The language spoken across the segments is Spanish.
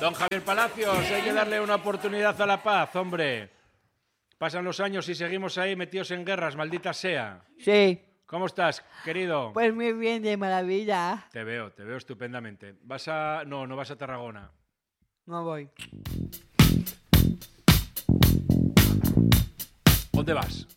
Don Javier Palacios, hay que darle una oportunidad a la paz, hombre. Pasan los años y seguimos ahí metidos en guerras, maldita sea. Sí. ¿Cómo estás, querido? Pues muy bien, de maravilla. Te veo estupendamente. ¿Vas a...? No, no vas a Tarragona. No voy. ¿Dónde vas?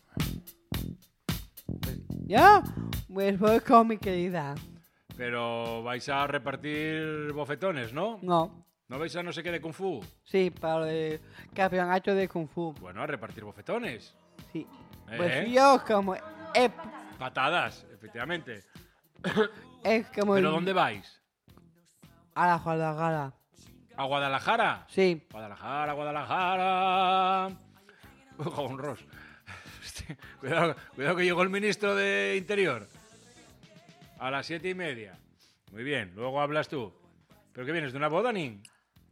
¿Yo? Pues voy con mi querida. Pero vais a repartir bofetones, ¿no? No. ¿No vais a no sé qué de Kung Fu? Sí, para el campeonato de Kung Fu. Bueno, a repartir bofetones. Sí. ¿Eh? Pues yo como... Patadas, efectivamente. Es como... ¿Pero dónde vais? A la Guadalajara. ¿A Guadalajara? Sí. Guadalajara, Guadalajara. Jabón Ross. Cuidado que llegó el ministro de Interior. A las 7:30. Muy bien, luego hablas tú. ¿Pero qué vienes, de una boda, Nin?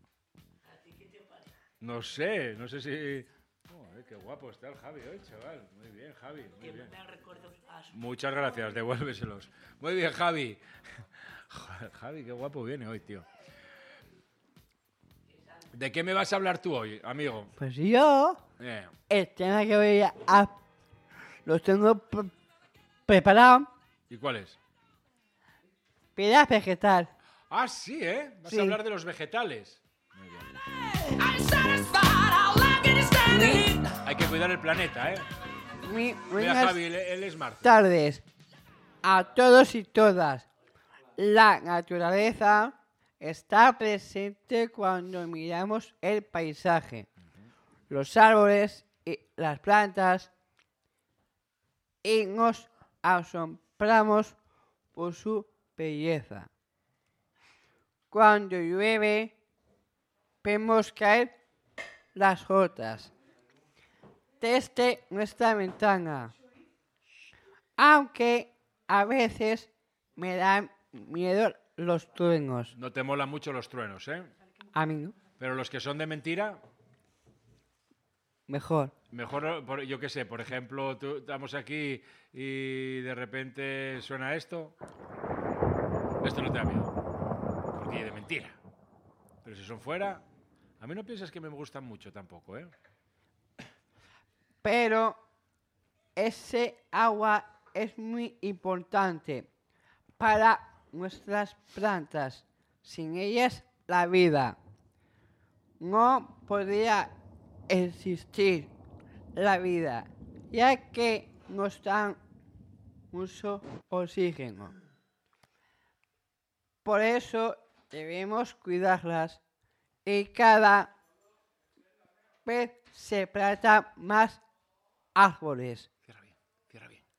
No sé si... qué guapo está el Javi hoy, chaval. Muy bien, Javi, muy bien. Muchas gracias, devuélveselos. Muy bien, Javi. Joder, Javi, qué guapo viene hoy, tío. ¿De qué me vas a hablar tú hoy, amigo? Pues yo... El tema que voy a... Lo tengo preparado. ¿Y cuál es? Piedra vegetal. Ah, sí, ¿eh? Vas Sí. a hablar de los vegetales. Muy bien. Hay que cuidar el planeta, ¿eh? Mira, Buenas Javi, él es Marte. tardes a todos y todas. La naturaleza está presente cuando miramos el paisaje, los árboles y las plantas, y nos asombramos por su belleza. Cuando llueve, vemos caer las gotas desde nuestra ventana, aunque a veces me dan miedo los truenos. No te molan mucho los truenos, ¿eh? A mí no. Pero los que son de mentira, Mejor. mejor, yo qué sé, por ejemplo, estamos aquí y de repente suena esto. Esto no te da miedo. Porque de mentira. Pero si son fuera, a mí no piensas que me gustan mucho tampoco, ¿eh? Pero ese agua es muy importante para nuestras plantas. Sin ellas, la vida no podría existir la vida, ya que nos dan mucho oxígeno. Por eso debemos cuidarlas y cada vez se plantan más árboles Cierra bien.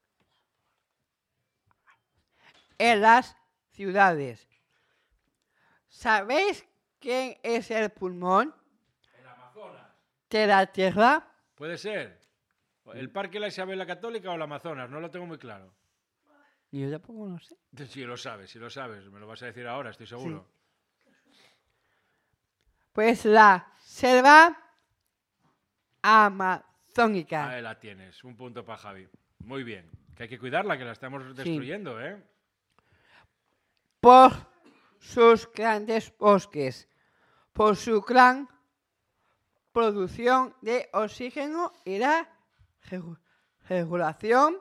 en las ciudades. ¿Sabéis quién es el pulmón El Amazonas. de la Tierra? Puede ser. ¿El Parque La Isabel la Católica o el Amazonas? No lo tengo muy claro. Yo tampoco lo sé. Si lo sabes. Me lo vas a decir ahora, estoy seguro. Pues la selva amazónica. Ahí la tienes. Un punto para Javi. Muy bien. Que hay que cuidarla, que la estamos destruyendo, ¿eh? Por sus grandes bosques, por su gran producción de oxígeno y la regulación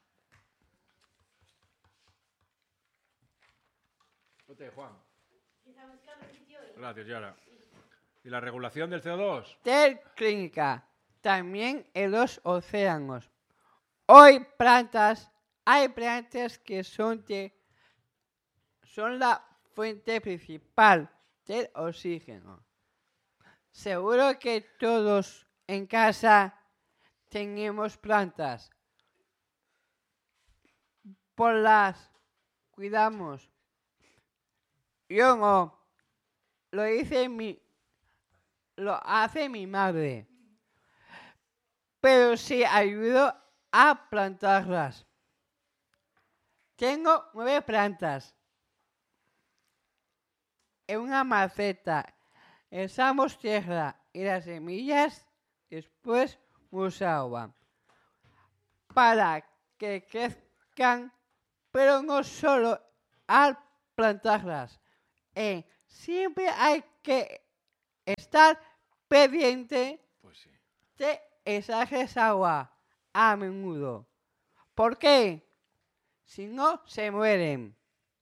Juan. Gracias, Yara. ¿Y la regulación del CO2? del clínica, también en los océanos. Hay plantas que son la fuente principal del oxígeno. Seguro que todos en casa tenemos plantas. Por las cuidamos. Yo no. Lo hace mi madre. Pero sí ayudo a plantarlas. Tengo 9 plantas. En una maceta. Echamos tierra y las semillas, después mucha agua. Para que crezcan, pero no solo al plantarlas. Siempre hay que estar pendiente Pues sí. de echarles agua a menudo. ¿Por qué? Si no, se mueren.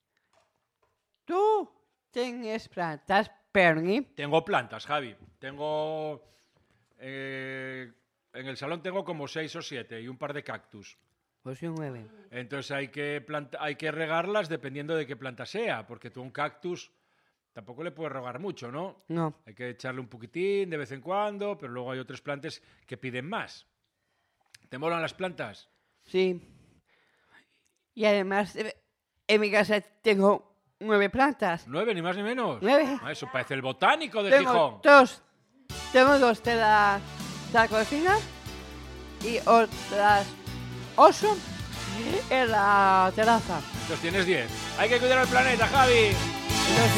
¿Tú tienes plantas, Perni? Tengo plantas, Javi. Tengo... en el salón tengo como 6 o 7 y un par de cactus. Pues se mueren. Entonces hay que regarlas dependiendo de qué planta sea, porque tú un cactus tampoco le puedes regar mucho, ¿no? No. Hay que echarle un poquitín de vez en cuando, pero luego hay otras plantas que piden más. ¿Te molan las plantas? Sí. Y además, en mi casa tengo 9 plantas. 9, ni más ni menos. 9. Ah, eso parece el botánico de Tengo Gijón. tengo 2 de la cocina y otras 8 en la terraza. Entonces tienes 10. Hay que cuidar el planeta, Javi. Entonces,